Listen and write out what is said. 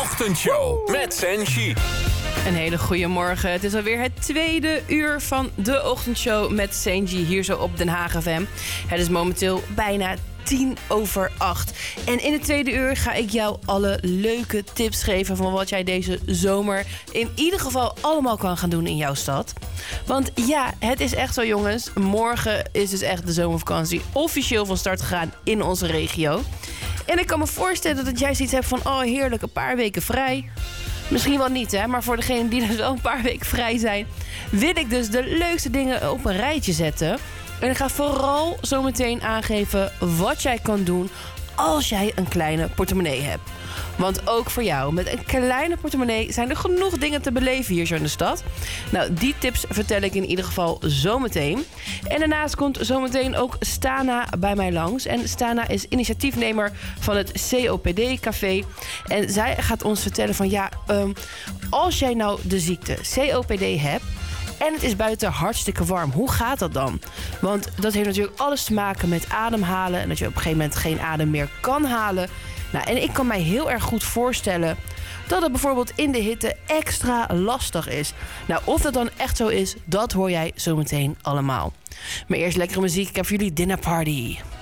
Ochtendshow met Senshi. Een hele goede morgen. Het is alweer het tweede uur van de Ochtendshow met Senji hier zo op Den Haag FM. Het is momenteel bijna 7:50. En in het tweede uur ga ik jou alle leuke tips geven van wat jij deze zomer in ieder geval allemaal kan gaan doen in jouw stad. Want ja, het is echt zo, jongens. Morgen is dus echt de zomervakantie officieel van start gegaan in onze regio. En ik kan me voorstellen dat jij zoiets hebt van, oh heerlijk, een paar weken vrij. Misschien wel niet, hè, maar voor degenen die dus wel een paar weken vrij zijn, wil ik dus de leukste dingen op een rijtje zetten. En ik ga vooral zometeen aangeven wat jij kan doen als jij een kleine portemonnee hebt. Want ook voor jou, met een kleine portemonnee zijn er genoeg dingen te beleven hier zo in de stad. Nou, die tips vertel ik in ieder geval zometeen. En daarnaast komt zometeen ook Stana bij mij langs. En Stana is initiatiefnemer van het COPD-café. En zij gaat ons vertellen van als jij nou de ziekte COPD hebt en het is buiten hartstikke warm, hoe gaat dat dan? Want dat heeft natuurlijk alles te maken met ademhalen en dat je op een gegeven moment geen adem meer kan halen. Nou, en ik kan mij heel erg goed voorstellen dat het bijvoorbeeld in de hitte extra lastig is. Nou, of dat dan echt zo is, dat hoor jij zometeen allemaal. Maar eerst lekkere muziek. Ik heb voor jullie Dinner Party.